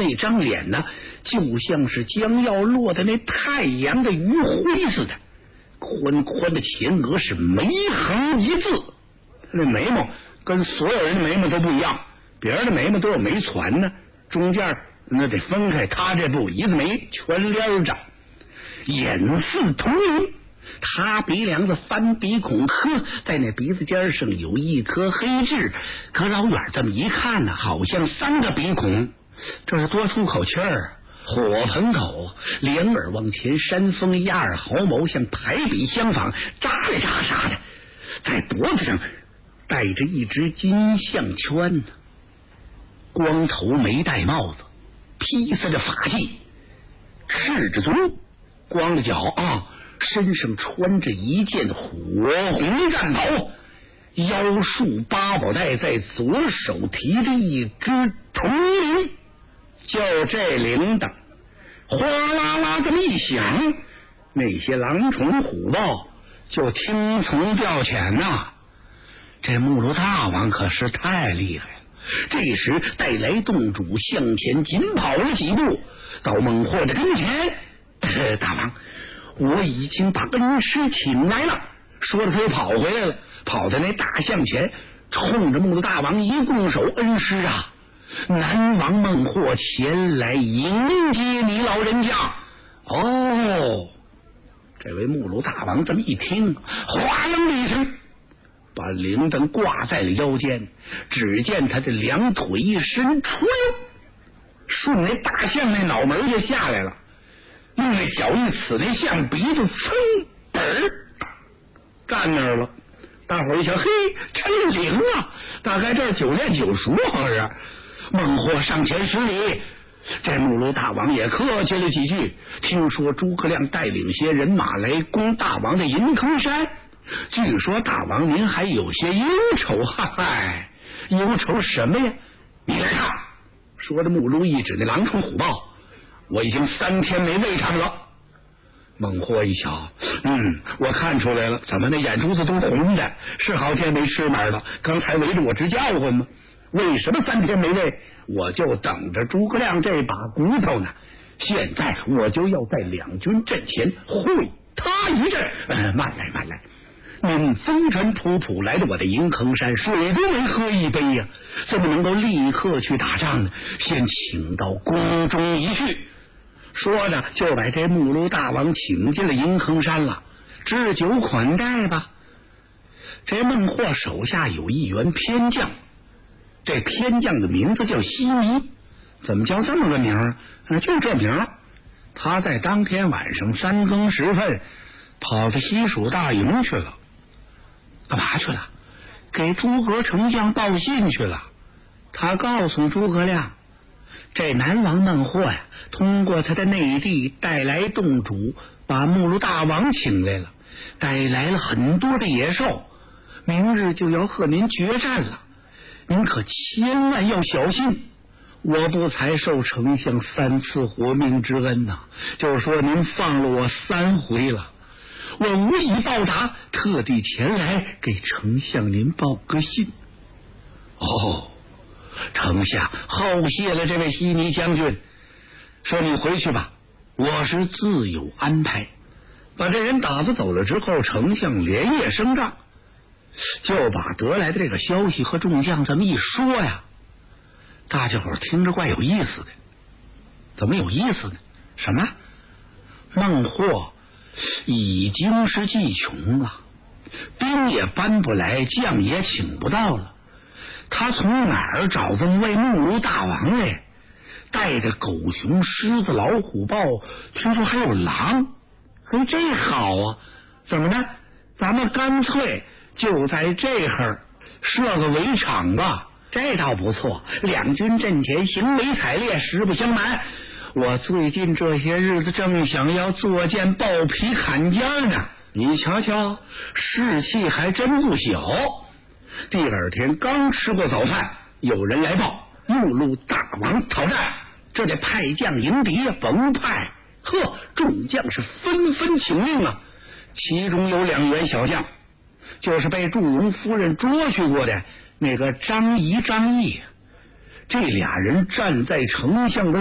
那张脸呢，就像是将要落在那太阳的余晖似的，宽宽的前额是眉横一字，那眉毛跟所有人的眉毛都不一样，别人的眉毛都有眉攒呢，中间那得分开，他这不，一字眉全连着，眼似铜铃。他鼻梁子翻鼻孔，在那鼻子尖上有一颗黑痣，可老远这么一看呢，好像3个鼻孔，这是多出口气儿。火盆口，两耳往前山峰压耳毫毛像排比相仿，扎里扎沙的，在脖子上戴着一只金项圈，光头没戴帽子，披散着发髻，赤着足，光着脚啊，身上穿着一件火红战袍，腰束八宝带，在左手提着一只铜铃，就这铃铛哗啦啦这么一响，那些狼虫虎豹就听从调遣呐。这木卢大王可是太厉害了。这时带来洞主向前紧跑了几步，到孟获的跟前，大王，我已经把恩师请来了。说着他又跑回来了，跑到那大象前，冲着木卢大王一拱手，恩师啊，南王孟获前来迎接你老人家。哦，这位木卢大王这么一听，哗楞的一声，把铃铛挂在了腰间，只见他的两腿一伸出溜，顺那大象那脑门就下来了，用那脚一刺那象鼻子，噌本儿干那儿了。大伙一瞧，嘿，真灵啊，大概这9练9熟好像是。孟获上前施礼，这木卢大王也客气了几句，听说诸葛亮带领些人马来攻大王的银坑山，据说大王您还有些忧愁，哈嗨，忧愁什么呀？你来看。说着木卢一指那狼虫虎豹，我已经3天没喂它们了。孟获一瞧，我看出来了，怎么那眼珠子都红的，是好天没吃满了，刚才围着我直叫唤吗？为什么3天没喂？我就等着诸葛亮这把骨头呢。现在我就要在两军阵前会他一阵。慢来，您风尘仆仆来到我的银坑山，水都没喝一杯呀，怎么能够立刻去打仗呢？先请到宫中一叙。说着就把这木卢大王请进了银坑山了，置酒款待吧。这孟获手下有一员偏将，这偏将的名字叫西尼。怎么叫这么个名儿？就这名儿。他在当天晚上3更时分跑到西蜀大营去了。干嘛去了？给诸葛丞相报信去了。他告诉诸葛亮，这南王孟获呀，通过他的内地带来洞主，把木卢大王请来了，带来了很多的野兽，明日就要和您决战了，您可千万要小心。我不才受丞相3次活命之恩呐，就是说您放了我3回了，我无以报答，特地前来给丞相您报个信。哦，丞相厚谢了这位西尼将军，说你回去吧，我是自有安排。把这人打发走了之后，丞相连夜升帐，就把得来的这个消息和众将这么一说呀，大家伙听着怪有意思的。怎么有意思呢？什么？孟获已经是计穷了，兵也搬不来，将也请不到了，他从哪儿找这么位木卢大王来？带着狗熊、狮子、老虎、豹，听说还有狼。这好啊，怎么呢？咱们干脆就在这儿设个围场吧，这倒不错。两军阵前行为采猎，实不相瞒，我最近这些日子正想要作剑抱皮砍尖呢。你瞧瞧，士气还真不小。第二天刚吃过早饭，有人来报木卢大王讨战，这得派将迎敌啊，甭派。众将是纷纷请令啊。其中有2员小将，就是被祝融夫人捉去过的那个张仪、张毅，这俩人站在丞相的